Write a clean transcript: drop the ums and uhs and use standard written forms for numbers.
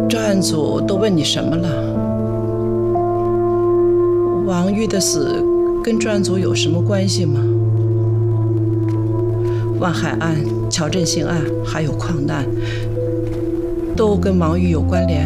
专案组都问你什么了？王玉的死跟专案组有什么关系吗？万海案、乔振兴案还有矿难，都跟王玉有关联。